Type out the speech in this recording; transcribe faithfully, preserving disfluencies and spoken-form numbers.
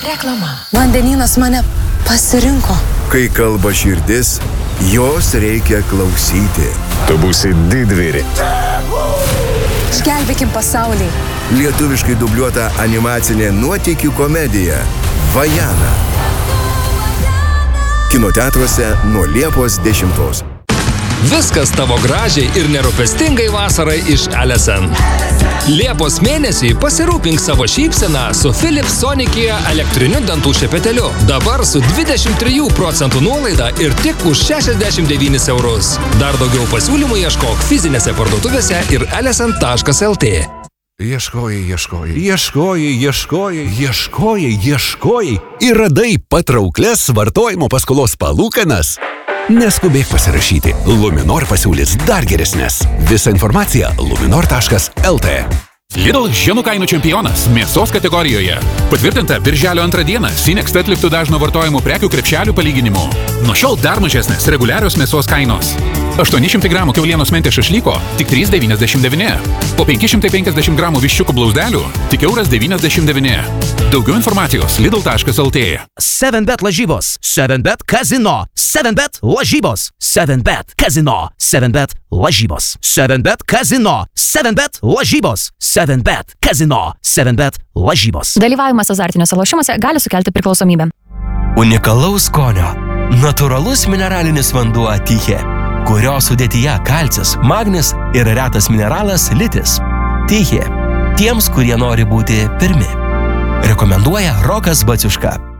Reklama. Vandenynas mane pasirinko. Kai kalba širdis, jos reikia klausyti. Tu būsi didvyri. Išgelbėkim pasaulį. Lietuviškai dubliuota animacinė nuotykių komedija Vajana. Kino teatruose nuo Liepos dešimtos. Viskas tavo gražiai ir nerūpestingai vasarai iš L S N. Liepos mėnesį pasirūpink savo šypseną su Philips Sonicare elektriniu dantų šepeteliu. Dabar su dvidešimt trijų procentų nuolaida ir tik už šešiasdešimt devynis eurus. Dar daugiau pasiūlymų ieškok fizinėse parduotuvėse ir lsn taškas lt. Ieškojai, ieškojai, ieškojai, ieškojai, ieškojai, ieškojai ir radai patrauklias vartojimo paskolos palūkanas. Neskubėk pasirašyti. Luminor pasiūlys dar geresnės. Visa informacija luminor taškas lt. Lidl žemų kainų čempionas mėsos kategorijoje. Patvirtinta birželio antrą dieną Sinexta atliktų dažno vartojimo prekių krepšelių palyginimu. Nuo šiol dar mažesnės reguliarios mėsos kainos. aštuoni šimtai gramų kiaulienos mentės šašlyko tik trys devyniasdešimt devyni. Po penki šimtai penkiasdešimt gramų viščiukų blauzdelių tik euras devyniasdešimt devyni. Daugiau informacijos lidl taškas lt. seven bet lažybos, seven bet kazino, seven bet lažybos, seven bet kazino, seven bet lažybos, seven bet kazino, seven bet lažybos, seven bet kazino, seven bet lažybos. Dalyvavimas azartiniuose lošimuose gali sukelti priklausomybę. Unikalaus skonio, natūralus mineralinis vanduo Tychė, kurio sudėtyje kalcis, magnis ir retas mineralas litis. Tychė, tiems, kurie nori būti pirmi. Rekomenduoja Rokas Baciuška.